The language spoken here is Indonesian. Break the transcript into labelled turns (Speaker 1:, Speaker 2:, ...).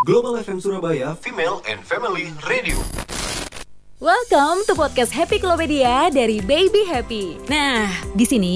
Speaker 1: Global FM Surabaya Female and Family Radio.
Speaker 2: Welcome to podcast Happy Klopedia dari Baby Happy. Nah, di sini